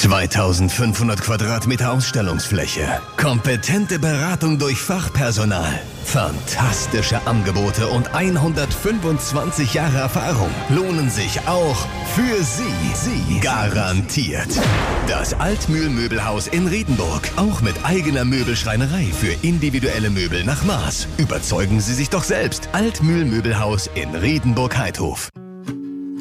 2500 Quadratmeter Ausstellungsfläche. Kompetente Beratung durch Fachpersonal. Fantastische Angebote und 125 Jahre Erfahrung lohnen sich auch für Sie. Garantiert. Das Altmühl-Möbelhaus in Riedenburg. Auch mit eigener Möbelschreinerei für individuelle Möbel nach Maß. Überzeugen Sie sich doch selbst. Altmühl-Möbelhaus in Riedenburg-Heidhof.